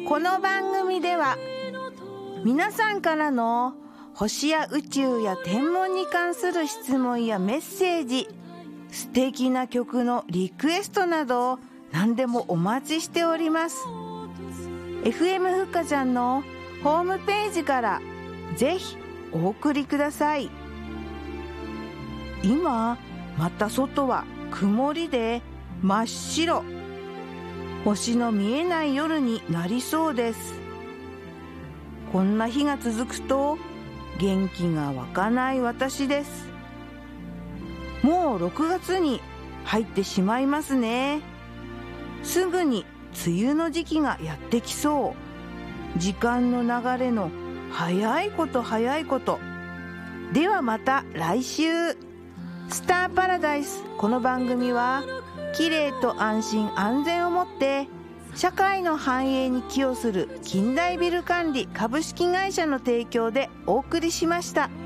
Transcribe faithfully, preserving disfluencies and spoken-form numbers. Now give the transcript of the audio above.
この番組では皆さんからの星や宇宙や天文に関する質問やメッセージ、素敵な曲のリクエストなどを何でもお待ちしております。 エフエム ふっかちゃんのホームページからぜひお送りください。今また外は曇りで真っ白、星の見えない夜になりそうです。こんな日が続くと元気が湧かない私です。もうろくがつに入ってしまいますね。すぐに梅雨の時期がやってきそう。時間の流れの早いこと早いこと。ではまた来週。スターパラダイス。この番組はきれいと安心安全をもって社会の繁栄に寄与する近代ビル管理株式会社の提供でお送りしました。